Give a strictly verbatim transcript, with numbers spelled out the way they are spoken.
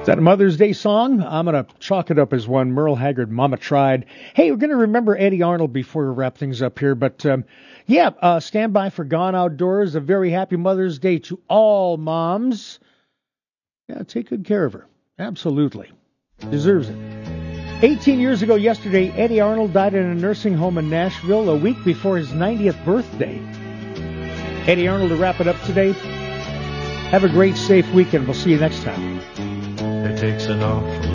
Is that a Mother's Day song? I'm going to chalk it up as one. Merle Haggard, Mama Tried. Hey, we're going to remember Eddie Arnold before we wrap things up here. But, um, yeah, uh, stand by for Gone Outdoors. A very happy Mother's Day to all moms. Yeah, take good care of her. Absolutely. Deserves it. eighteen years ago yesterday, Eddie Arnold died in a nursing home in Nashville a week before his ninetieth birthday. Eddie Arnold to wrap it up today. Have a great, safe weekend. We'll see you next time. It takes an awful